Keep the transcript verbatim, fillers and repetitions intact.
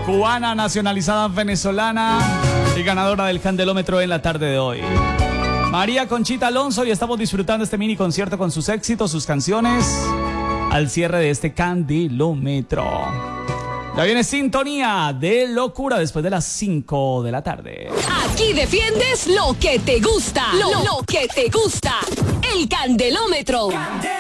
cubana nacionalizada venezolana y ganadora del Candelómetro en la tarde de hoy. María Conchita Alonso, y estamos disfrutando este mini concierto con sus éxitos, sus canciones, al cierre de este Candelómetro. Ya viene Sintonía de Locura después de las cinco de la tarde. Aquí defiendes lo que te gusta, lo, lo que te gusta, el Candelómetro. Candel-